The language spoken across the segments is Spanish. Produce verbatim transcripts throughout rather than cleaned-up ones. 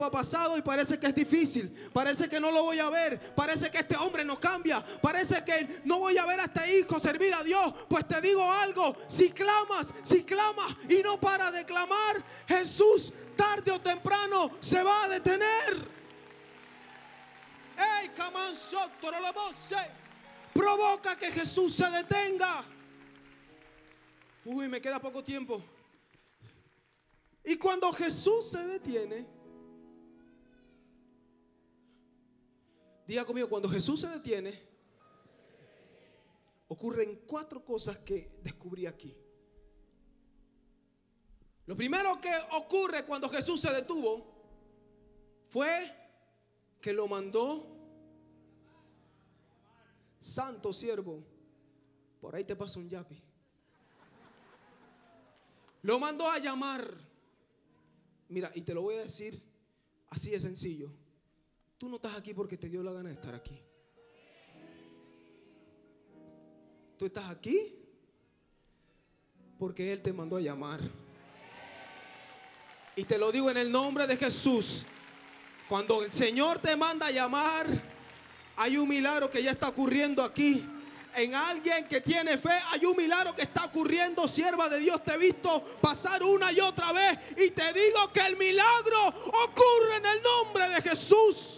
ha pasado y parece que es difícil, parece que no lo voy a ver, parece que este hombre no cambia, parece que no voy a ver a este hijo servir a Dios. Pues te digo algo: si clamas, si clamas y no para de clamar, Jesús tarde o temprano se va a detener. Ey, camanzo, provoca que Jesús se detenga. Uy, me queda poco tiempo. Y cuando Jesús se detiene, diga conmigo, cuando Jesús se detiene, ocurren cuatro cosas que descubrí aquí. Lo primero que ocurre cuando Jesús se detuvo fue que lo mandó. Santo siervo, por ahí te pasa un yapi. Lo mandó a llamar. Mira, y te lo voy a decir así de sencillo. Tú no estás aquí porque te dio la gana de estar aquí. Tú estás aquí porque Él te mandó a llamar. Y te lo digo en el nombre de Jesús. Cuando el Señor te manda a llamar, hay un milagro que ya está ocurriendo aquí. En alguien que tiene fe hay un milagro que está ocurriendo. Sierva de Dios, te he visto pasar una y otra vez, y te digo que el milagro ocurre en el nombre de Jesús.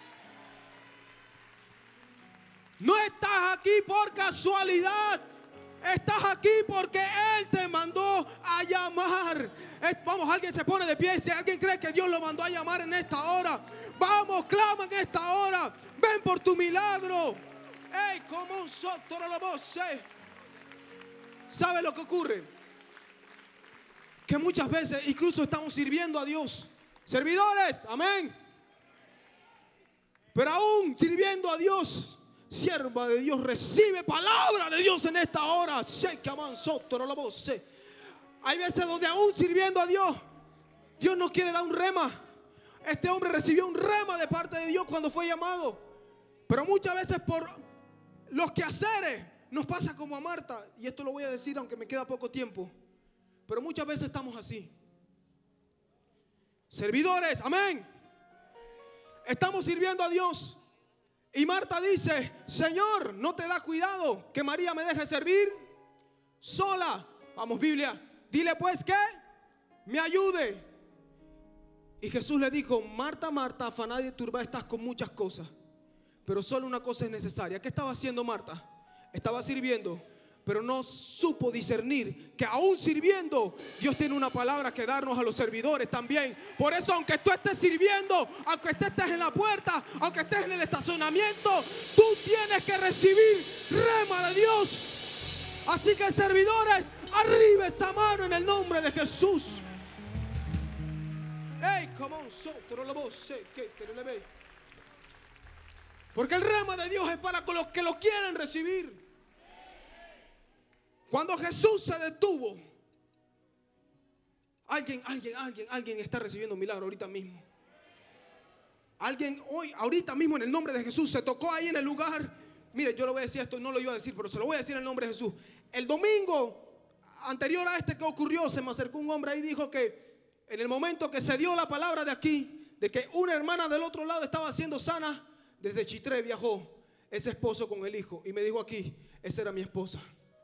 No estás aquí por casualidad. Estás aquí porque Él te mandó a llamar. Vamos, alguien se pone de pie. Si alguien cree que Dios lo mandó a llamar en esta hora, vamos, clama en esta hora. Ven por tu milagro. Ey, como un sotoro la voz. ¿Sabe lo que ocurre? Que muchas veces incluso estamos sirviendo a Dios. Servidores, amén. Pero aún sirviendo a Dios, sierva de Dios, recibe palabra de Dios en esta hora. Hay veces donde aún sirviendo a Dios, Dios nos quiere dar un rema. Este hombre recibió un rema de parte de Dios cuando fue llamado. Pero muchas veces por los quehaceres nos pasa como a Marta. Y esto lo voy a decir aunque me queda poco tiempo. Pero muchas veces estamos así. Servidores, amén. Estamos sirviendo a Dios. Y Marta dice: Señor, ¿no te da cuidado que María me deje servir sola? Vamos, Biblia. Dile pues que me ayude. Y Jesús le dijo: Marta, Marta, afanada y turbada estás con muchas cosas, pero solo una cosa es necesaria. ¿Qué estaba haciendo Marta? Estaba sirviendo, pero no supo discernir que aún sirviendo, Dios tiene una palabra que darnos a los servidores también. Por eso, aunque tú estés sirviendo, aunque tú estés en la puerta, aunque estés en el estacionamiento, tú tienes que recibir rema de Dios. Así que, servidores, arriba esa mano en el nombre de Jesús. Hey, come on, so, porque el rema de Dios es para los que lo quieren recibir. Cuando Jesús se detuvo, alguien, alguien, alguien, alguien está recibiendo un milagro ahorita mismo. Alguien hoy, ahorita mismo, en el nombre de Jesús, se tocó ahí en el lugar. Mire, yo le voy a decir esto, no lo iba a decir, pero se lo voy a decir en el nombre de Jesús. El domingo anterior a este que ocurrió, se me acercó un hombre ahí y dijo que en el momento que se dio la palabra de aquí, de que una hermana del otro lado estaba siendo sana, desde Chitré viajó ese esposo con el hijo y me dijo aquí: esa era mi esposa.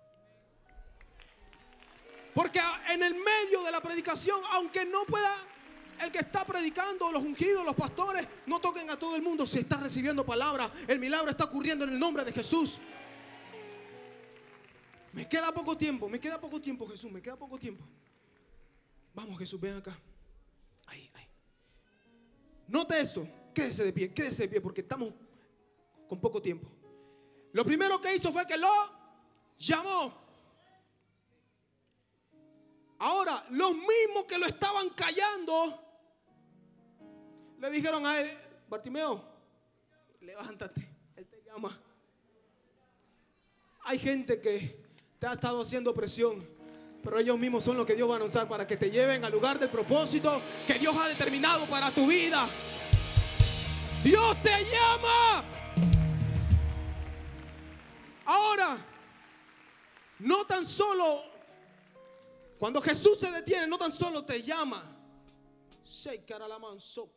Porque en el medio de la predicación, aunque no pueda el que está predicando, los ungidos, los pastores, no toquen a todo el mundo. Si está recibiendo palabra, el milagro está ocurriendo en el nombre de Jesús. Me queda poco tiempo, me queda poco tiempo, Jesús, me queda poco tiempo. Vamos, Jesús, ven acá. Ahí, ahí. Note esto, quédese de pie, quédese de pie porque estamos con poco tiempo. Lo primero que hizo fue que lo llamó. Ahora, los mismos que lo estaban callando le dijeron a él: Bartimeo, levántate, él te llama. Hay gente que te ha estado haciendo presión, pero ellos mismos son los que Dios va a usar para que te lleven al lugar del propósito que Dios ha determinado para tu vida. Dios te llama. Ahora, no tan solo cuando Jesús se detiene, no tan solo te llama.